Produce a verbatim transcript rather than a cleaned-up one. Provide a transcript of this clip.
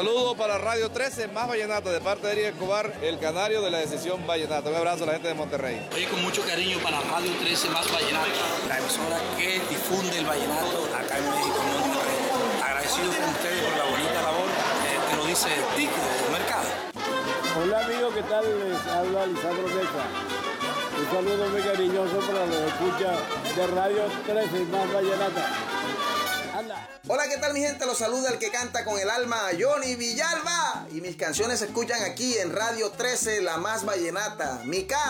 Saludos para Radio trece, más vallenata, de parte de Eric Escobar, el canario de la decisión vallenata. Un abrazo a la gente de Monterrey. Oye, con mucho cariño para Radio trece, más vallenata, la emisora que difunde el vallenato acá en México, en Monterrey. Agradecido con ustedes por la bonita labor eh, que lo dice el T I C del mercado. Hola amigos, ¿qué tal? Les habla Lisandro Mesa. Un saludo muy cariñoso para los escuchas de Radio trece, más vallenata. Anda. Hola, ¿qué tal mi gente? Los saluda el que canta con el alma, Johnny Villalba. Y mis canciones se escuchan aquí en Radio trece, la más vallenata. Mica.